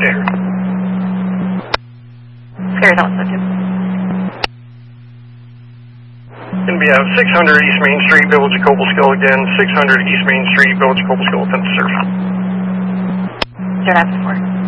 Standard. Sierra Delta 2. Going to be 600 East Main Street, Village of Cobleskill again. 600 East Main Street, Village of Cobleskill, attempt to surf. Sierra Delta 4.